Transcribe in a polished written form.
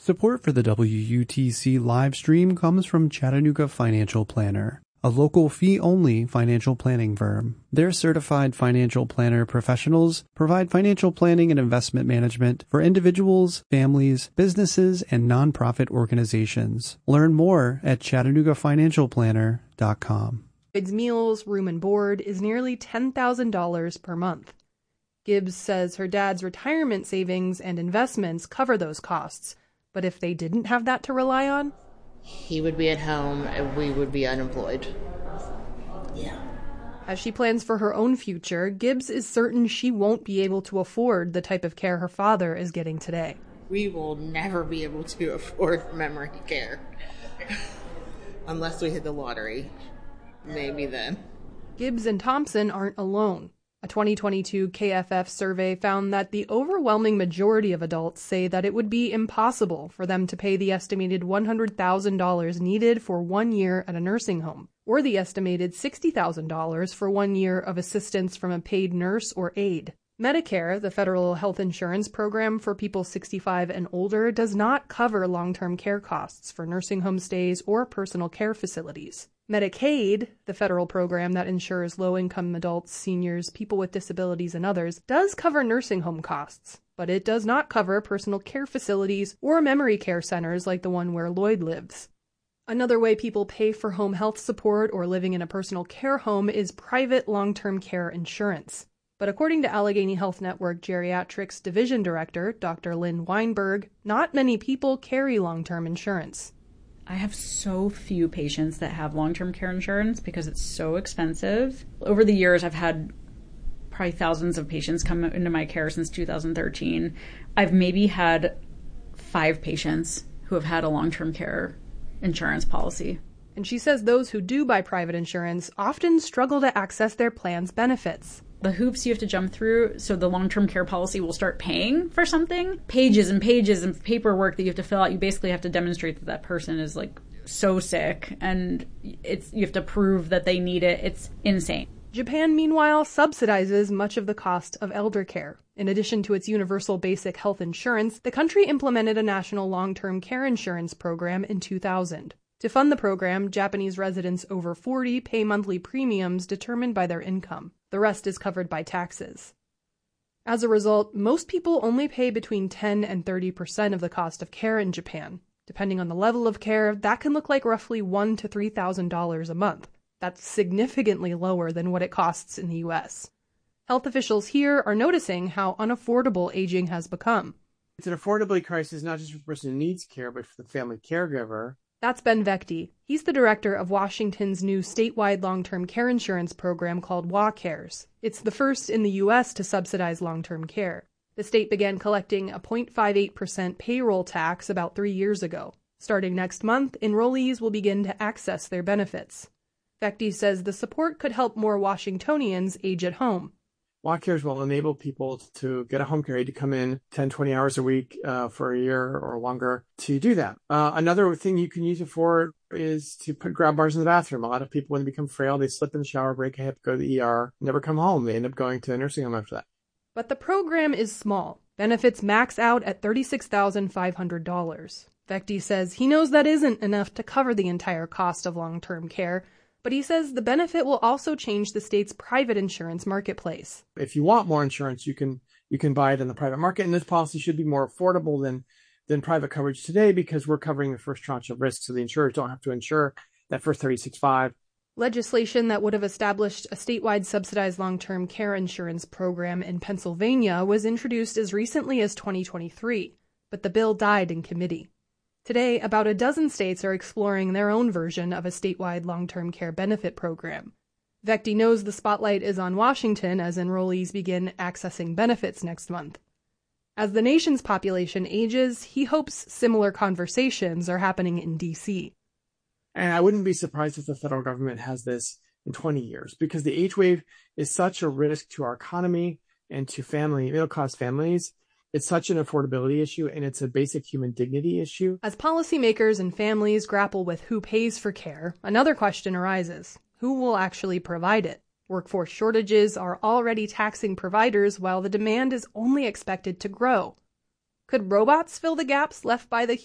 Support for the WUTC live stream comes from Chattanooga Financial Planner, a local fee-only financial planning firm. Their certified financial planner professionals provide financial planning and investment management for individuals, families, businesses, and nonprofit organizations. Learn more at ChattanoogaFinancialPlanner.com. Gibbs' meals, room and board is nearly $10,000 per month. Gibbs says her dad's retirement savings and investments cover those costs, but if they didn't have that to rely on, he would be at home and we would be unemployed. Yeah. As she plans for her own future, Gibbs is certain she won't be able to afford the type of care her father is getting today. We will never be able to afford memory care. Unless we hit the lottery. Maybe then. Gibbs and Thompson aren't alone. A 2022 KFF survey found that the overwhelming majority of adults say that it would be impossible for them to pay the estimated $100,000 needed for 1 year at a nursing home, or the estimated $60,000 for 1 year of assistance from a paid nurse or aide. Medicare, the federal health insurance program for people 65 and older, does not cover long-term care costs for nursing home stays or personal care facilities. Medicaid, the federal program that insures low-income adults, seniors, people with disabilities, and others, does cover nursing home costs, but it does not cover personal care facilities or memory care centers like the one where Lloyd lives. Another way people pay for home health support or living in a personal care home is private long-term care insurance. But according to Allegheny Health Network Geriatrics Division Director, Dr. Lynn Weinberg, not many people carry long-term insurance. I have so few patients that have long-term care insurance because it's so expensive. Over the years, I've had probably thousands of patients come into my care since 2013. I've maybe had 5 patients who have had a long-term care insurance policy. And she says those who do buy private insurance often struggle to access their plan's benefits. The hoops you have to jump through so the long-term care policy will start paying for something. Pages and pages of paperwork that you have to fill out. You basically have to demonstrate that that person is like so sick and you have to prove that they need it. It's insane. Japan, meanwhile, subsidizes much of the cost of elder care. In addition to its universal basic health insurance, the country implemented a national long-term care insurance program in 2000. To fund the program, Japanese residents over 40 pay monthly premiums determined by their income. The rest is covered by taxes. As a result, most people only pay between 10 and 30% of the cost of care in Japan. Depending on the level of care, that can look like roughly $1,000 to $3,000 a month. That's significantly lower than what it costs in the U.S. Health officials here are noticing how unaffordable aging has become. It's an affordability crisis not just for the person who needs care, but for the family caregiver. That's Ben Vecti. He's the director of Washington's new statewide long-term care insurance program called WaCares. It's the first in the U.S. to subsidize long-term care. The state began collecting a 0.58% payroll tax about 3 years ago. Starting next month, enrollees will begin to access their benefits. Vecti says the support could help more Washingtonians age at home. WaCares will enable people to get a home care aide to come in 10, 20 hours a week for a year or longer to do that. Another thing you can use it for is to put grab bars in the bathroom. A lot of people, when they become frail, they slip in the shower, break a hip, go to the ER, never come home. They end up going to a nursing home after that. But the program is small. Benefits max out at $36,500. Vecti says he knows that isn't enough to cover the entire cost of long-term care, but he says the benefit will also change the state's private insurance marketplace. If you want more insurance, you can buy it in the private market, and this policy should be more affordable than private coverage today because we're covering the first tranche of risk, so the insurers don't have to insure that first $36,500. Legislation that would have established a statewide subsidized long-term care insurance program in Pennsylvania was introduced as recently as 2023, but the bill died in committee. Today, about a dozen states are exploring their own version of a statewide long-term care benefit program. Vecti knows the spotlight is on Washington as enrollees begin accessing benefits next month. As the nation's population ages, he hopes similar conversations are happening in D.C. And I wouldn't be surprised if the federal government has this in 20 years because the age wave is such a risk to our economy and to middle-class families. It's such an affordability issue, and it's a basic human dignity issue. As policymakers and families grapple with who pays for care, another question arises. Who will actually provide it? Workforce shortages are already taxing providers while the demand is only expected to grow. Could robots fill the gaps left by the